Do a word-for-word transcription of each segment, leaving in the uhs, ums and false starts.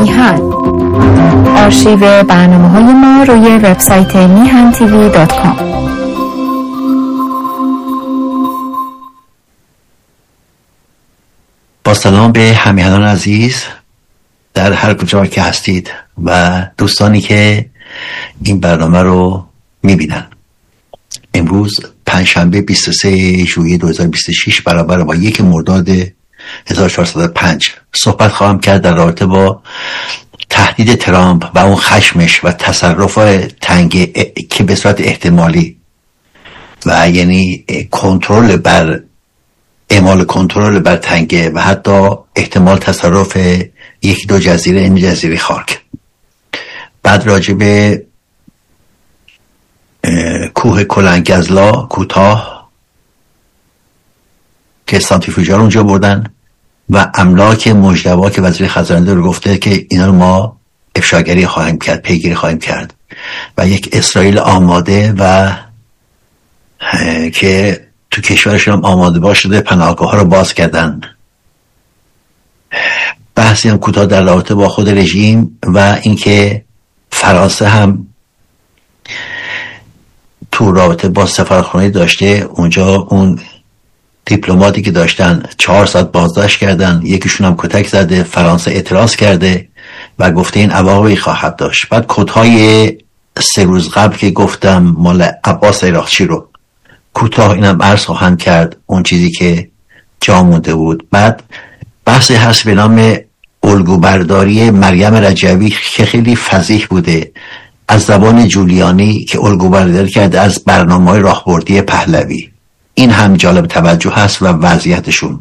میهن. آرشیو برنامه‌های ما روی وبسایت میهن تیوی دات کام. با سلام به همیهنان عزیز در هر کجا که هستید و دوستانی که این برنامه رو میبینن. امروز پنجشنبه بیست و سوم ژوئیه دو هزار و بیست و شش برابر با یک مرداد هزار و چهارصد و پنج صحبت خواهم کرد در رابطه با تهدید ترامپ و اون خشمش و تصرف تنگ که به صورت احتمالی و یعنی کنترل بر اعمال کنترل بر تنگه و حتی احتمال تصرف یکی دو جزیره این جزیره خاک. بعد راجع به کوه کلنگزلا کوتاه که سانتریفیوژها رو اونجا بردن و املاک مجدوا که وزیر خزانه رو گفته که اینا رو ما افشاگری خواهیم کرد، پیگیری خواهیم کرد و یک اسرائیل آماده و که تو کشورشون هم آماده باشده پناهگاه ها رو باز کردن. بحثی هم کوتاه در رابطه با خود رژیم و اینکه فرانسه هم تو رابطه با سفارتخانه داشته اونجا اون دیپلماتی که داشتن چهار ساعت بازداشت کردن، یکیشون هم کتک زده، فرانسه اعتراض کرده و گفته این عواقبی خواهد داشت. بعد کدهای سه روز قبل که گفتم مال عباس عراقچی رو کوتاه اینم عرض خواهم کرد، اون چیزی که جا مونده بود. بعد بحثی هست به نام الگوبرداری مریم رجوی که خیلی فضیح بوده از زبان جولیانی که الگوبرداری کرده از برنامه‌های راهبردی پهلوی. این هم جالب توجه هست و وضعیتشون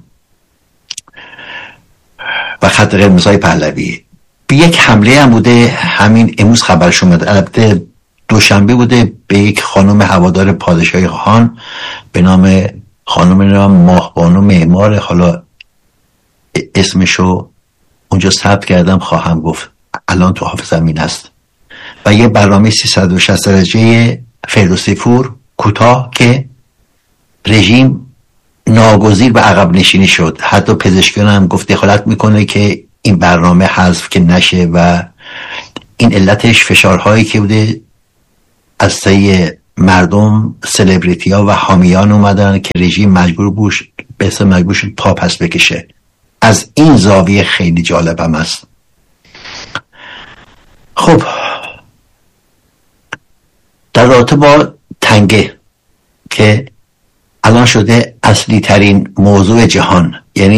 و خط قرمزهای پهلوی. به یک حمله هم بوده همین امروز خبرش اومد، البته دوشنبه بوده، به یک خانم هوادار پادشاهی خان به نام خانم نام ماهبانو معمار، حالا اسمشو اونجا ثبت کردم خواهم گفت، الان تو حافظم این هست. و یه برنامه سیصد و شصت درجه فردوسی پور کوتاه که رژیم ناگزیر به عقب نشینی شد، حتی پزشکان هم گفت دخالت میکنه که این برنامه حذف که نشه و این علتش فشارهایی که بوده از طریق مردم، سلبریتی ها و حامیان اومدن که رژیم مجبور بوش به اسم مجبور شد پا پس بکشه. از این زاویه خیلی جالب هم است. خب در رابطه با تنگه که الان شده اصلی ترین موضوع جهان، یعنی